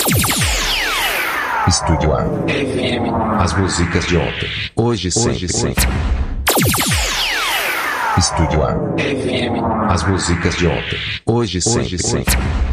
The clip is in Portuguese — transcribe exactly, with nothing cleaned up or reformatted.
Estúdio A F M. As músicas de ontem, hoje sempre. Hoje, sempre. Estúdio A F M. As músicas de ontem, hoje sempre. Hoje, sempre.